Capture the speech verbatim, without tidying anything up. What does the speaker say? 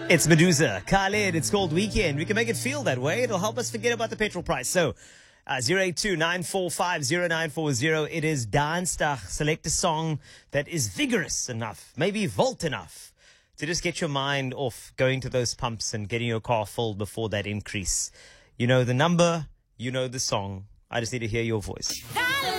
It's Medusa, Khaled. It's called Weekend. We can make it feel that way. It'll help us forget about the petrol price. So, uh, zero eight two nine four five zero nine four zero. It is Dansdag. Select a song that is vigorous enough, maybe volt enough, to just get your mind off going to those pumps and getting your car filled before that increase. You know the number, you know the song. I just need to hear your voice.